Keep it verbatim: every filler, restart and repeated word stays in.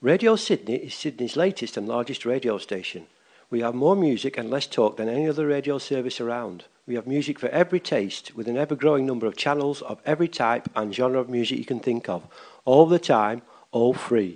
Radio Sydney is Sydney's latest and largest radio station. We have more music and less talk than any other radio service around. We have music for every taste, with an ever-growing number of channels of every type and genre of music you can think of, all the time, all free.